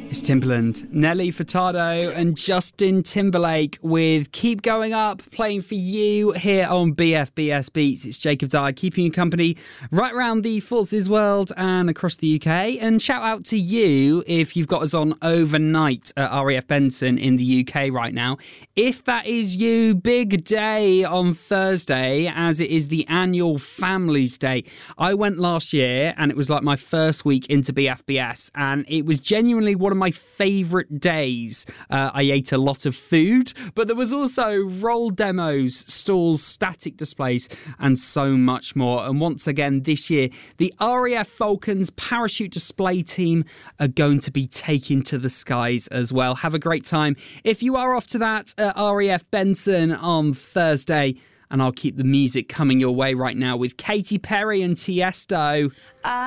It's Timbaland, Nelly Furtado and Justin Timberlake with Keep Going Up, playing for you here on BFBS Beats. It's Jacob Dye, keeping you company right around the Forces world and across the UK. And shout out to you if you've got us on overnight at RAF Benson in the UK right now. If that is you, big day on Thursday, as it is the annual Families Day. I went last year and it was like my first week into BFBS, and it was genuinely one of my favourite days. I ate a lot of food, but there was also role demos, stalls, static displays, and so much more. And once again, this year, the RAF Falcons parachute display team are going to be taken to the skies as well. Have a great time if you are off to that at RAF Benson on Thursday. And I'll keep the music coming your way right now with Katy Perry and Tiesto.